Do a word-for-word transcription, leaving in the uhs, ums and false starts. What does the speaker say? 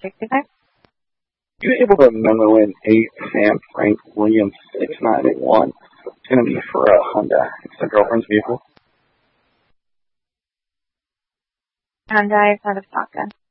sixty-five. You able to memo in eight Sam Frank Williams six nine eight one? It's going to be for a Honda. It's the girlfriend's vehicle. Hyundai, out of stock.